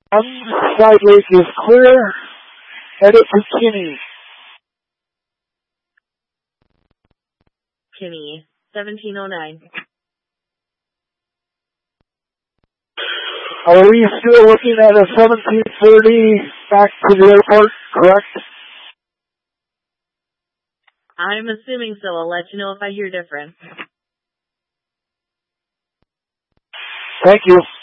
Side Lake is clear. Headed for Kinney. Kinney, 1709. Are we still looking at a 1730 back to the airport, correct? I'm assuming so. I'll let you know if I hear different. Thank you.